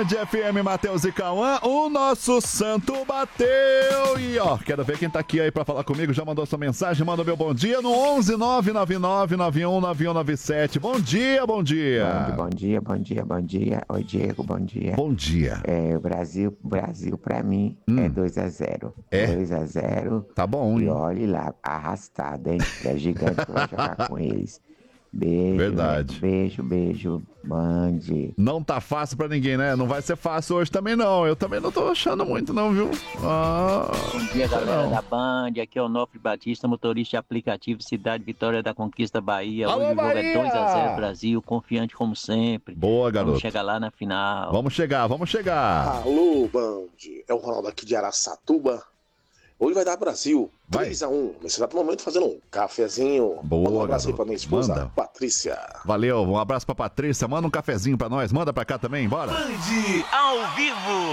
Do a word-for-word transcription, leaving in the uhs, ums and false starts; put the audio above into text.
Band F M, Matheus e Cauã, o nosso santo bateu. E ó, quero ver quem tá aqui aí pra falar comigo, já mandou sua mensagem, manda meu bom dia no onze nove nove nove nove um nove um nove sete. Bom dia, bom dia. Bom dia, bom dia, bom dia. Oi, Diego, bom dia. Bom dia. É, o Brasil, Brasil pra mim Hum. é dois a zero. É? dois a zero. Tá bom, E hein? olhe lá, arrastado, hein? É gigante que vai jogar com eles. Beijo. Verdade. Né? Beijo, beijo. Mande. Não tá fácil pra ninguém, né? Não vai ser fácil hoje também, não. Eu também não tô achando muito, não, viu? Ah, Bom dia, galera não. da Band. Aqui é o Nofre Batista, motorista de aplicativo Cidade Vitória da Conquista Bahia. Alô, Hoje o jogo Bahia! é dois a zero Brasil, confiante como sempre. Boa, garoto. Vamos chegar lá na final. Vamos chegar, vamos chegar. Alô, Band. É o Ronaldo aqui de Araçatuba. Hoje vai dar Brasil Vai. três a um. Nesse exato momento fazendo um cafezinho. Boa, Manda um abraço aí garoto. pra minha esposa, Manda. Patrícia. Valeu, um abraço pra Patrícia. Manda um cafezinho pra nós. Manda pra cá também, bora. Band ao vivo.